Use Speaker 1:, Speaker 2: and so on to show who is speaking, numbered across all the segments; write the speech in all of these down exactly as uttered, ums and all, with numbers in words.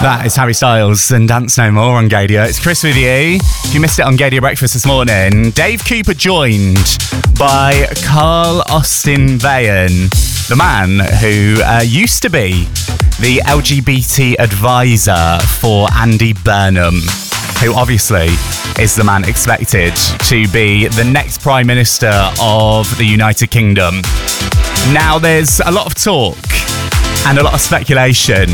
Speaker 1: That is Harry Styles and Dance No More on Gadio. It's Chris with you. If you missed it on Gadio Breakfast this morning, Dave Cooper joined by Carl Austin Bayen, the man who uh, used to be the L G B T advisor for Andy Burnham, who obviously is the man expected to be the next Prime Minister of the United Kingdom. Now, there's a lot of talk and a lot of speculation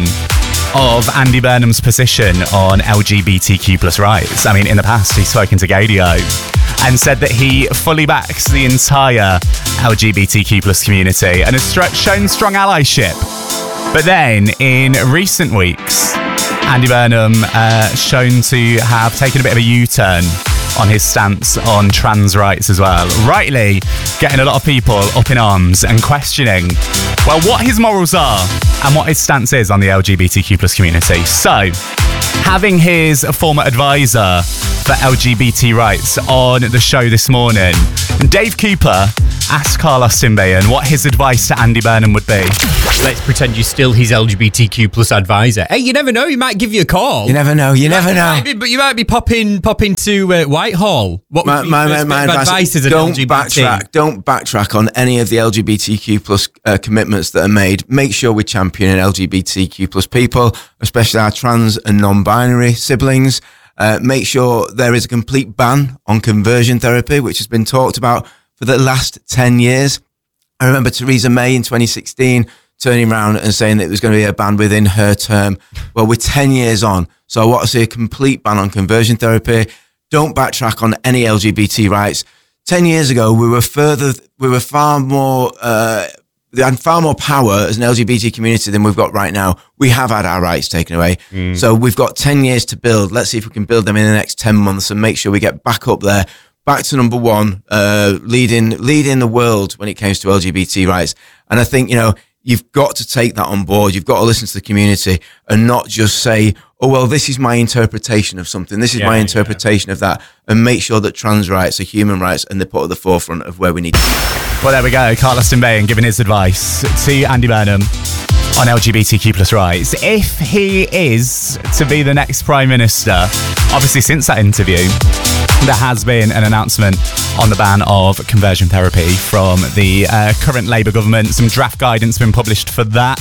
Speaker 1: of Andy Burnham's position on L G B T Q plus rights. I mean, in the past, he's spoken to Gadio and said that he fully backs the entire L G B T Q plus community and has st- shown strong allyship. But then, in recent weeks, Andy Burnham uh, shown to have taken a bit of a U-turn on his stance on trans rights as well. Rightly getting a lot of people up in arms and questioning, well, what his morals are and what his stance is on the L G B T Q plus community. So, having his former advisor for L G B T rights on the show this morning, Dave Cooper asked Carl Austin Bayen what his advice to Andy Burnham would be.
Speaker 2: Let's pretend you're still his L G B T Q plus advisor. Hey, you never know, he might give you a call.
Speaker 3: You never know, you never know.
Speaker 2: Might be, but you might be popping popping to uh, Whitehall. What would
Speaker 3: my,
Speaker 2: be
Speaker 3: my,
Speaker 2: your
Speaker 3: my,
Speaker 2: first
Speaker 3: my
Speaker 2: bit of advice as an
Speaker 3: don't
Speaker 2: L G B T?
Speaker 3: backtrack. Don't backtrack on any of the L G B T Q plus uh, commitments that are made. Make sure we champion L G B T Q plus people, especially our trans and non-binary siblings. Uh, make sure there is a complete ban on conversion therapy, which has been talked about for the last ten years. I remember Theresa May in twenty sixteen turning around and saying that it was going to be a ban within her term. Well, we're ten years on, so I want to see a complete ban on conversion therapy. Don't backtrack on any L G B T rights. Ten years ago, we were further, we were far more, uh, we had far more power as an L G B T community than we've got right now. We have had our rights taken away. Mm. So we've got ten years to build. Let's see if we can build them in the next ten months and make sure we get back up there. Back to number one, uh, leading, leading the world when it comes to L G B T rights. And I think, you know, you've got to take that on board. You've got to listen to the community and not just say, oh, well, this is my interpretation of something. This is yeah, my interpretation yeah. of that. And make sure that trans rights are human rights and they're put at the forefront of where we need to be.
Speaker 1: Well, there we go. Carl Austin Bayen giving his advice to Andy Burnham on L G B T Q plus rights. If he is to be the next Prime Minister, obviously since that interview, there has been an announcement on the ban of conversion therapy from the uh, current Labour government. Some draft guidance been published for that.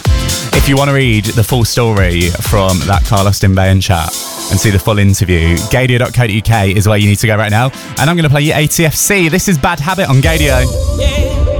Speaker 1: If you want to read the full story from that Carl Austin Bayen chat and see the full interview, gadio dot co dot uk is where you need to go right now. And I'm going to play you A T F C. This is Bad Habit on Gadio. Yeah.